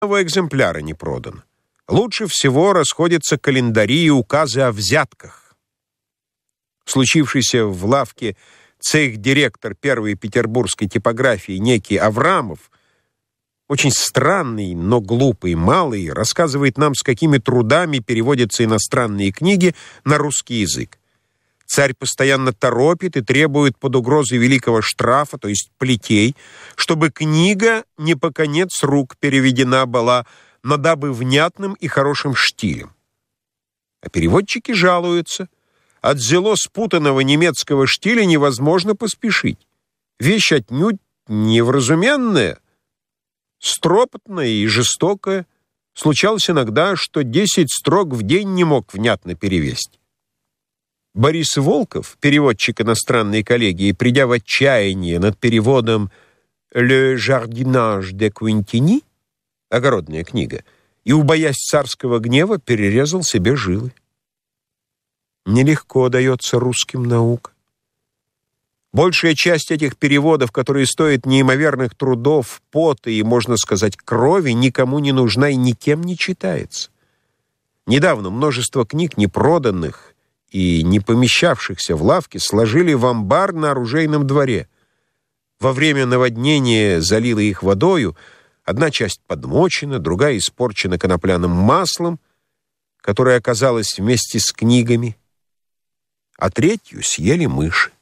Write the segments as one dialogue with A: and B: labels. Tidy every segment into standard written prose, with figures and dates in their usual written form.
A: одного экземпляра не продан. Лучше всего расходятся календари и указы о взятках. Случившийся в лавке цех-директор первой петербургской типографии некий Аврамов, очень странный, но глупый, малый, рассказывает нам, с какими трудами переводятся иностранные книги на русский язык. Царь постоянно торопит и требует под угрозой великого штрафа, то есть плетей, чтобы книга не по конец рук переведена была, но дабы внятным и хорошим штилем. А переводчики жалуются. От зело спутанного немецкого штиля невозможно поспешить. Вещь отнюдь невразуменная, стропотная и жестокая. Случалось иногда, что 10 строк в день не мог внятно перевести. Борис Волков, переводчик иностранной коллегии, придя в отчаяние над переводом «Le jardinage de Quintini» огородная книга, и, убоясь царского гнева, перерезал себе жилы. Нелегко дается русским наука. Большая часть этих переводов, которые стоят неимоверных трудов, пота и, можно сказать, крови, никому не нужна и никем не читается. Недавно множество книг, непроданных и не помещавшихся в лавке, сложили в амбар на оружейном дворе. Во время наводнения залило их водою, одна часть подмочена, другая испорчена конопляным маслом, которое оказалось вместе с книгами, а третью съели мыши.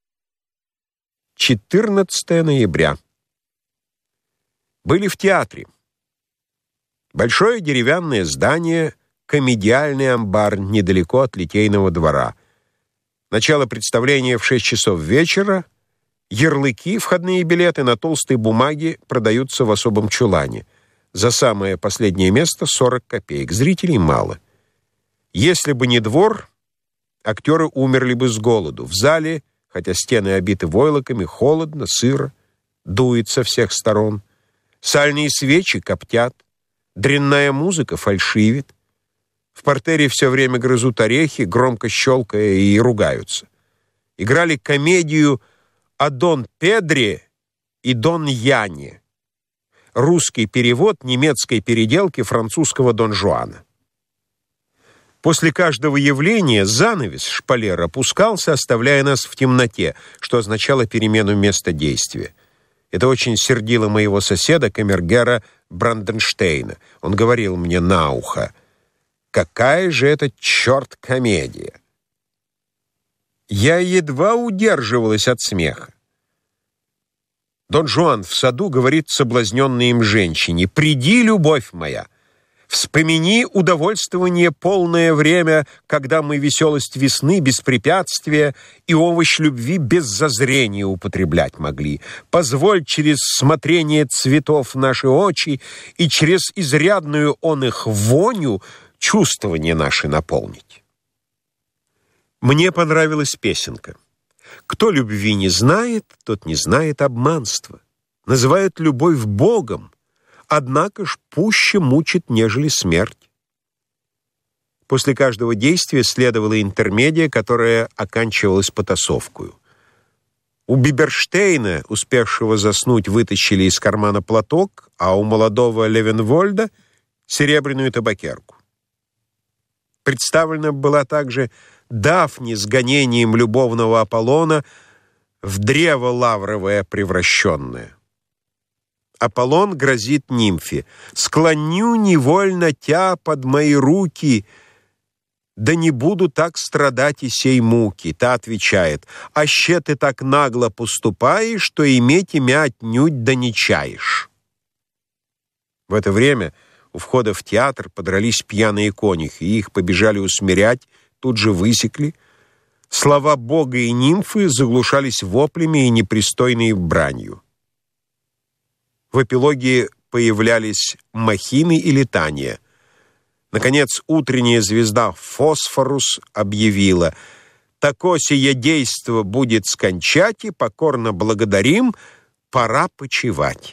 A: 14 ноября. Были в театре. Большое деревянное здание, комедиальный амбар недалеко от Литейного двора. Начало представления в 6 часов вечера. Ярлыки, входные билеты на толстой бумаге продаются в особом чулане. За самое последнее место 40 копеек. Зрителей мало. Если бы не двор, актеры умерли бы с голоду. В зале, хотя стены обиты войлоками, холодно, сыро, дует со всех сторон. Сальные свечи коптят, дрянная музыка фальшивит. В партере все время грызут орехи, громко щелкая, и ругаются. Играли комедию о Дон Педре и Дон Яне. Русский перевод немецкой переделки французского Дон Жуана. После каждого явления занавес шпалер опускался, оставляя нас в темноте, что означало перемену места действия. Это очень сердило моего соседа, камергера Бранденштейна. Он говорил мне на ухо: «Какая же это, черт, комедия!» Я едва удерживалась от смеха. Дон Жуан в саду говорит соблазненной им женщине: «Приди, любовь моя! Вспомини удовольствование полное время, когда мы веселость весны без препятствия и овощ любви без зазрения употреблять могли. Позволь через смотрение цветов наши очи и через изрядную он их воню чувствование наши наполнить». Мне понравилась песенка. Кто любви не знает, тот не знает обманства. Называют любовь Богом, однако ж пуще мучит, нежели смерть. После каждого действия следовала интермедия, которая оканчивалась потасовкою. У Биберштейна, успевшего заснуть, вытащили из кармана платок, а у молодого Левенвольда — серебряную табакерку. Представлена была также Дафни с гонением любовного Аполлона в древо лавровое превращенное. Аполлон грозит нимфе: «Склоню невольно тя под мои руки, да не буду так страдать и сей муки». Та отвечает: «Аще ты так нагло поступаешь, что иметь имя отнюдь да не чаешь». В это время у входа в театр подрались пьяные конюхи, и их побежали усмирять, тут же высекли. Слова Бога и нимфы заглушались воплями и непристойной бранью. В эпилоге появлялись махины и летания. Наконец, утренняя звезда Фосфорус объявила: «Тако сие действо будет скончать, и покорно благодарим, пора почивать».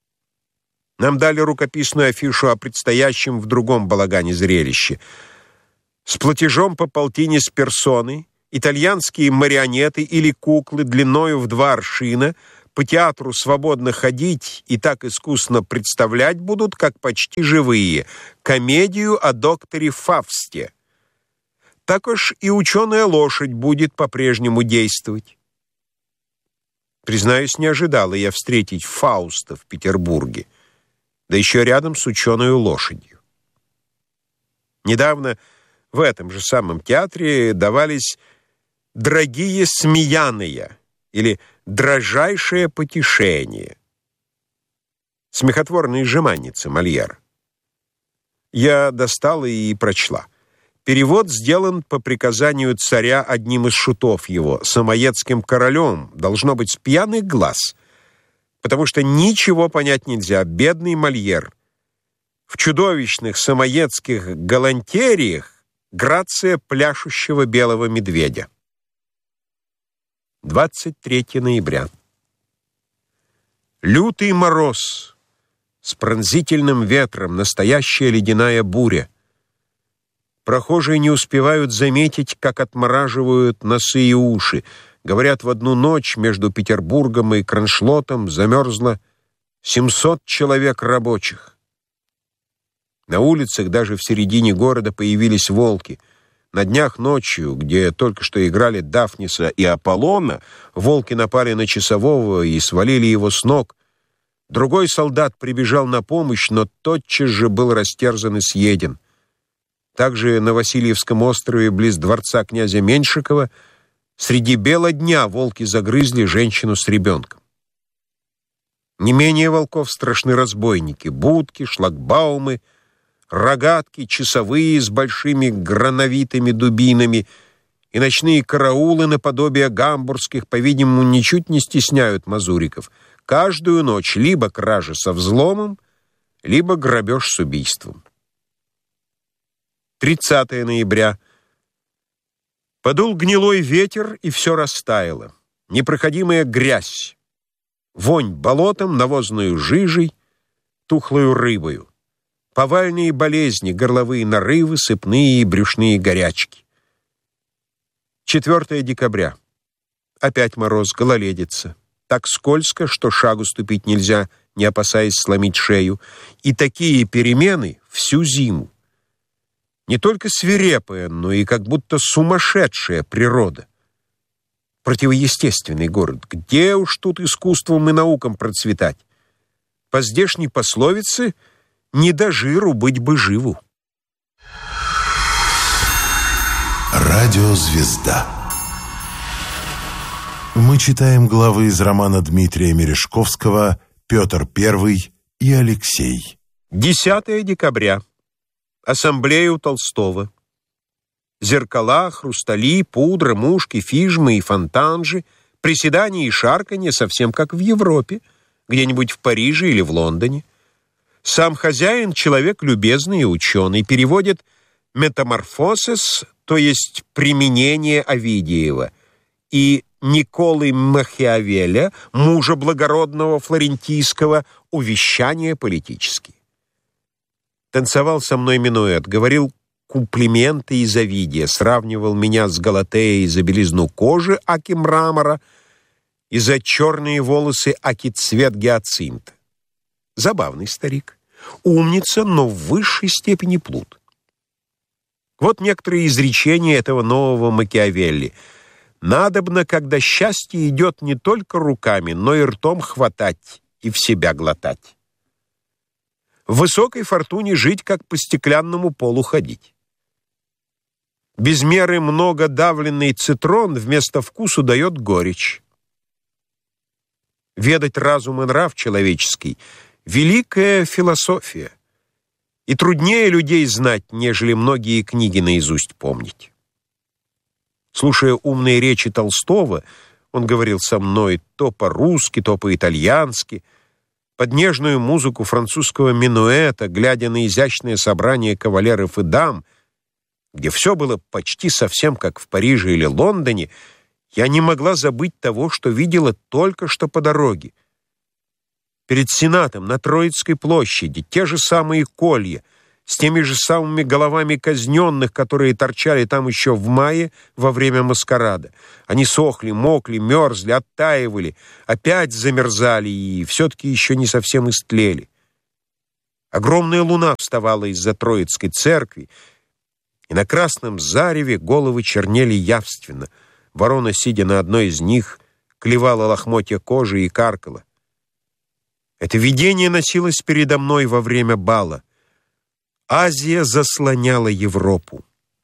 A: Нам дали рукописную афишу о предстоящем в другом балагане зрелище. С платежом по полтине с персоны итальянские марионеты или куклы длиною в 2 аршина по театру свободно ходить и так искусно представлять будут, как почти живые, комедию о докторе Фавсте. Так уж и ученая лошадь будет по-прежнему действовать. Признаюсь, не ожидала я встретить Фауста в Петербурге, да еще рядом с ученой лошадью. Недавно в этом же самом театре давались «Дорогие смеяные» или «Дрожайшее потешение». Смехотворные жеманницы Мольера. Я достала и прочла. Перевод сделан по приказанию царя одним из шутов его, самоедским королем, должно быть, с пьяных глаз, потому что ничего понять нельзя. Бедный Мольер. В чудовищных самоедских галантериях грация пляшущего белого медведя. 23 ноября. Лютый мороз с пронзительным ветром, настоящая ледяная буря. Прохожие не успевают заметить, как отмораживают носы и уши. Говорят, в одну ночь между Петербургом и Кроншлотом замерзло 700 человек рабочих. На улицах даже в середине города появились волки. На днях ночью, где только что играли Дафниса и Аполлона, волки напали на часового и свалили его с ног. Другой солдат прибежал на помощь, но тотчас же был растерзан и съеден. Также на Васильевском острове, близ дворца князя Меньшикова, среди бела дня волки загрызли женщину с ребенком. Не менее волков страшны разбойники, будки, шлагбаумы, рогатки, часовые с большими грановитыми дубинами и ночные караулы наподобие гамбургских, по-видимому, ничуть не стесняют мазуриков. Каждую ночь либо кража со взломом, либо грабеж с убийством. 30 ноября. Подул гнилой ветер, и все растаяло. Непроходимая грязь, вонь болотом, навозную жижей, тухлою рыбою. Повальные болезни, горловые нарывы, сыпные и брюшные горячки. 4 декабря. Опять мороз, гололедица. Так скользко, что шагу ступить нельзя, не опасаясь сломить шею. И такие перемены всю зиму. Не только свирепая, но и как будто сумасшедшая природа. Противоестественный город. Где уж тут искусством и наукам процветать? По здешней пословице «не до жиру, быть бы живу».
B: Радиозвезда. Мы читаем главы из романа Дмитрия Мережковского «Петр I и Алексей».
A: 10 декабря. Ассамблея у Толстого. Зеркала, хрустали, пудра, мушки, фижмы и фонтанжи, приседания и шарканье совсем как в Европе, где-нибудь в Париже или в Лондоне. Сам хозяин, человек любезный и ученый, переводит «метаморфосис», то есть «применение Овидиева», и Николы Махиавеля, мужа благородного флорентийского, «Увещания политические». Танцевал со мной минуэт, говорил комплименты из Овидия, сравнивал меня с Галатеей за белизну кожи, аки мрамора, и за черные волосы, аки цвет гиацинта. Забавный старик. Умница, но в высшей степени плут. Вот некоторые изречения этого нового Макиавелли. «Надобно, когда счастье идет не только руками, но и ртом хватать и в себя глотать. В высокой фортуне жить, как по стеклянному полу ходить. Без меры много давленный цитрон вместо вкусу дает горечь. Ведать разум и нрав человеческий — великая философия, и труднее людей знать, нежели многие книги наизусть помнить». Слушая умные речи Толстого, он говорил со мной то по-русски, то по-итальянски, под нежную музыку французского минуэта, глядя на изящное собрание кавалеров и дам, где все было почти совсем как в Париже или Лондоне, я не могла забыть того, что видела только что по дороге. Перед Сенатом на Троицкой площади те же самые колья, с теми же самыми головами казненных, которые торчали там еще в мае во время маскарада. Они сохли, мокли, мерзли, оттаивали, опять замерзали и все-таки еще не совсем истлели. Огромная луна вставала из-за Троицкой церкви, и на красном зареве головы чернели явственно. Ворона, сидя на одной из них, клевала лохмотья кожи и каркала. Это видение носилось передо мной во время бала. Азия заслоняла Европу.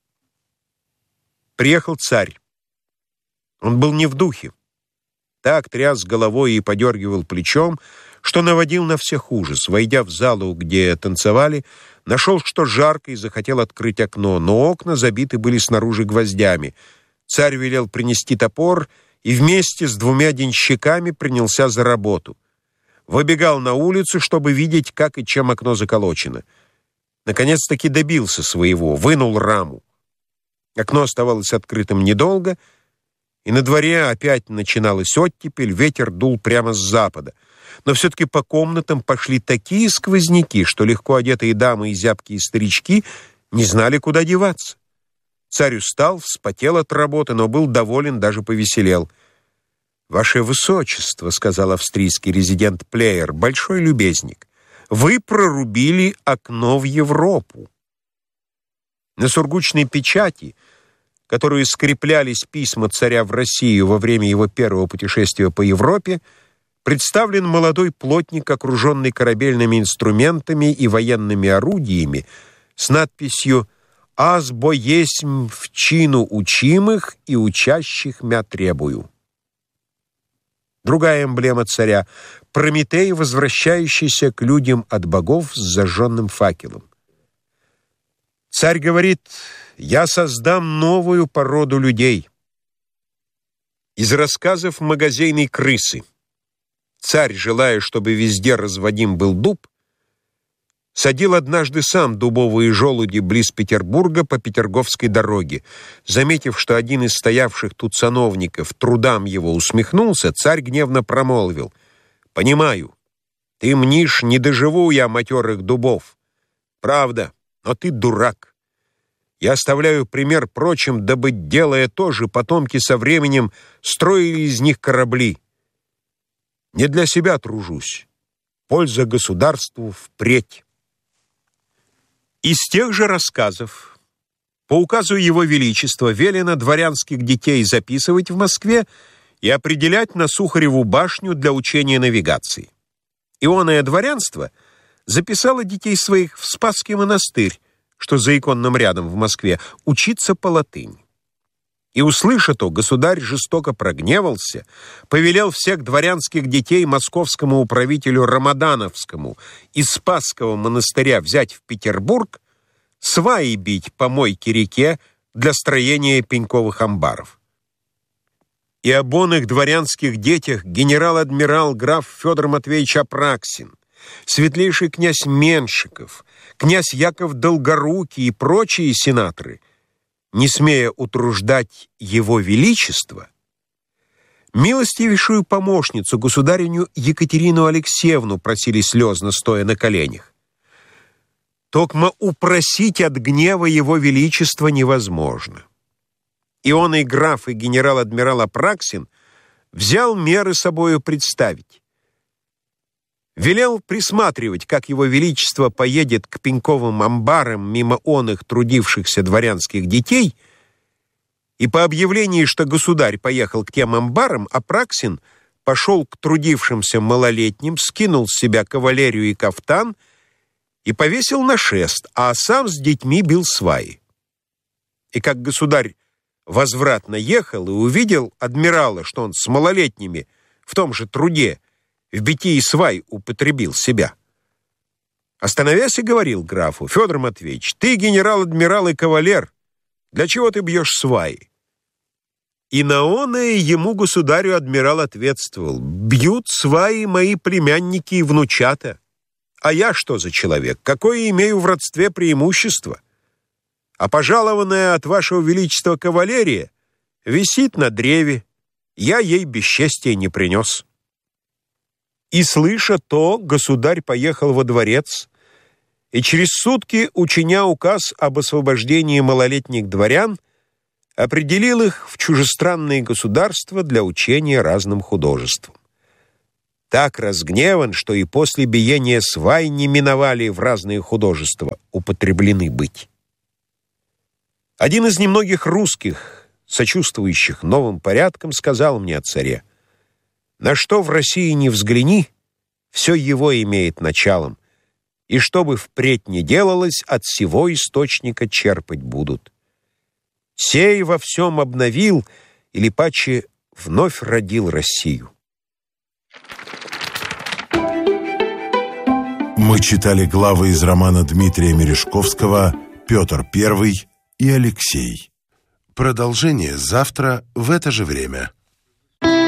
A: Приехал царь. Он был не в духе. Так тряс головой и подергивал плечом, что наводил на всех ужас. Войдя в залу, где танцевали, нашел, что жарко, и захотел открыть окно, но окна забиты были снаружи гвоздями. Царь велел принести топор и вместе с 2 денщиками принялся за работу. Выбегал на улицу, чтобы видеть, как и чем окно заколочено. Наконец-таки добился своего, вынул раму. Окно оставалось открытым недолго, и на дворе опять начиналась оттепель, ветер дул прямо с запада. Но все-таки по комнатам пошли такие сквозняки, что легко одетые дамы и зябкие старички не знали, куда деваться. Царь устал, вспотел от работы, но был доволен, даже повеселел. «Ваше Высочество», — сказал австрийский резидент Плеер, — «большой любезник, вы прорубили окно в Европу». На сургучной печати, которую скреплялись письма царя в Россию во время его первого путешествия по Европе, представлен молодой плотник, окруженный корабельными инструментами и военными орудиями, с надписью «Аз бо есмь в чину учимых и учащих мя требую». Другая эмблема царя — Прометей, возвращающийся к людям от богов с зажженным факелом. Царь говорит: «Я создам новую породу людей». Из рассказов магазейной крысы. Царь, желая, чтобы везде разводим был дуб, садил однажды сам дубовые желуди близ Петербурга по Петерговской дороге. Заметив, что один из стоявших тут сановников трудам его усмехнулся, царь гневно промолвил: «Понимаю, ты мнишь, не доживу я матерых дубов. Правда, но ты дурак. Я оставляю пример прочим, дабы, делая то же, потомки со временем строили из них корабли. Не для себя тружусь. Польза государству впредь». Из тех же рассказов: по указу Его Величества велено дворянских детей записывать в Москве и определять на Сухареву башню для учения навигации. Ионное дворянство записало детей своих в Спасский монастырь, что за иконным рядом в Москве, учиться по латыни. И, услыша то, государь жестоко прогневался, повелел всех дворянских детей московскому управителю Рамадановскому из Спасского монастыря взять в Петербург, сваи бить по Мойке-реке для строения пеньковых амбаров. И об оных дворянских детях генерал-адмирал граф Федор Матвеевич Апраксин, светлейший князь Меншиков, князь Яков Долгорукий и прочие сенаторы, не смея утруждать Его Величество, милостивейшую помощницу, государыню Екатерину Алексеевну, просили слезно, стоя на коленях. Токмо упросить от гнева Его Величества невозможно. И он, и граф, и генерал-адмирал Апраксин взял меры собою представить. Велел присматривать, как Его Величество поедет к пеньковым амбарам мимо оных трудившихся дворянских детей, и по объявлении, что государь поехал к тем амбарам, Апраксин пошел к трудившимся малолетним, скинул с себя кавалерию и кафтан и повесил на шест, а сам с детьми бил сваи. И как государь возвратно ехал и увидел адмирала, что он с малолетними в том же труде в битии свай употребил себя, остановясь и говорил графу: «Федор Матвеевич, ты генерал-адмирал и кавалер, для чего ты бьешь сваи?» И на оное ему государю-адмирал ответствовал: «Бьют сваи мои племянники и внучата. А я что за человек? Какое имею в родстве преимущество? А пожалованная от вашего величества кавалерия висит на древе. Я ей бесчестия не принес». И, слыша то, государь поехал во дворец и через сутки, учиня указ об освобождении малолетних дворян, определил их в чужестранные государства для учения разным художествам. Так разгневан, что и после биения свай не миновали в разные художества употреблены быть. Один из немногих русских, сочувствующих новым порядкам, сказал мне о царе: «На что в России не взгляни, все его имеет началом, и что бы впредь ни делалось, от сего источника черпать будут. Сей во всем обновил, или паче вновь родил Россию».
B: Мы читали главы из романа Дмитрия Мережковского «Петр I и Алексей». Продолжение завтра в это же время.